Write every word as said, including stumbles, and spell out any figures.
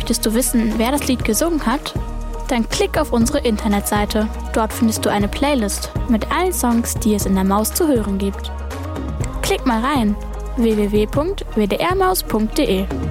Möchtest du wissen, wer das Lied gesungen hat? Dann klick auf unsere Internetseite. Dort findest du eine Playlist mit allen Songs, die es in der Maus zu hören gibt. Klick mal rein: w w w punkt w d r maus punkt d e.